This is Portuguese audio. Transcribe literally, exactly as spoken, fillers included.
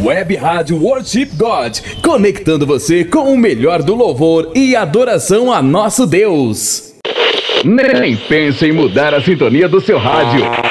Web Rádio Worship God, conectando você com o melhor do louvor e adoração a nosso Deus. Nem pense em mudar a sintonia do seu rádio.